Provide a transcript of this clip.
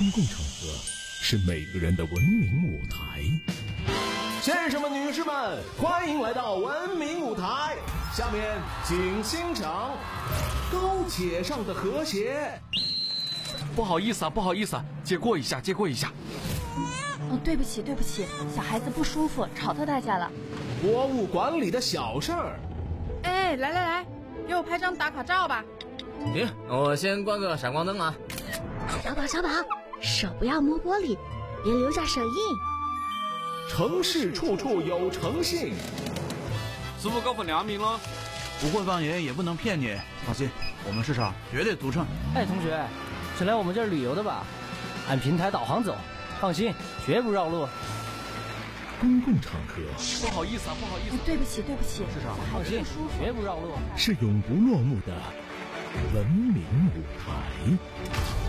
公共场合是每个人的文明舞台。 先生们、女士们，欢迎来到文明舞台。下面请欣赏高且上的和谐。 不好意思啊，借过一下。 对不起，小孩子不舒服，吵到大家了。 国务馆里的小事儿。 哎，来，给我拍张打卡照吧。 行，我先关个闪光灯啊。 小宝，手不要摸玻璃，别留下手印。 城市处处有诚信。 师傅搞份亮明了， 不会方言也不能骗你，放心，我们市场绝对独撑。 哎，同学，是来我们这儿旅游的吧？按平台导航走，放心，绝不绕路。 公共场合不好意思， 对不起， 市场放心，绝不绕路。 是永不落幕的文明舞台。